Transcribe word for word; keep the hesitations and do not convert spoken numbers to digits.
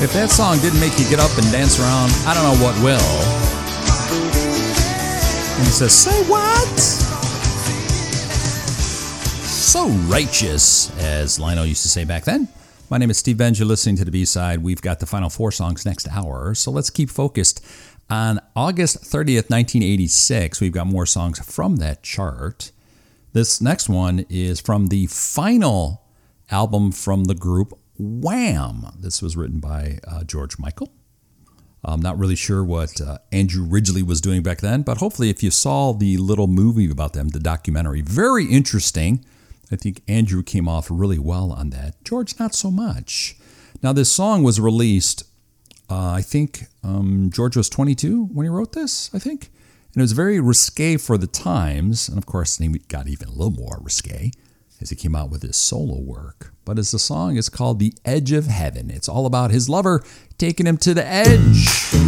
If that song didn't make you get up and dance around, I don't know what will. And he says, say what? So righteous, as Lionel used to say back then. My name is Steve Benj. You're listening to the B-Side. We've got the final four songs next hour, so let's keep focused. On August thirtieth, nineteen eighty-six, we've got more songs from that chart. This next one is from the final album from the group Wham! This was written by uh, George Michael. I'm not really sure what uh, Andrew Ridgeley was doing back then, but hopefully if you saw the little movie about them, the documentary, very interesting. I think Andrew came off really well on that. George, not so much. Now, this song was released, uh, I think um, George was twenty-two when he wrote this, I think. And it was very risque for the times. And, of course, he got even a little more risque as he came out with his solo work. But as the song is called The Edge of Heaven, it's all about his lover taking him to the edge.